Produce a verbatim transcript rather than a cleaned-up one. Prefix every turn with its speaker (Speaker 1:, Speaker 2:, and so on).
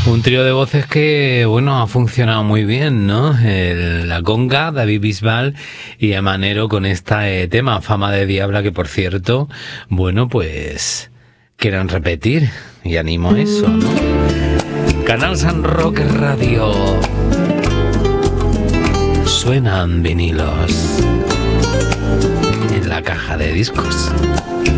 Speaker 1: Un trío de voces que, bueno, ha funcionado muy bien, ¿no? El, la conga, David Bisbal y Emanero con este eh, tema, Fama de Diabla, que por cierto, bueno, pues quieren repetir y animo a eso, ¿no? Canal San Roque Radio. Suenan vinilos en la caja de discos.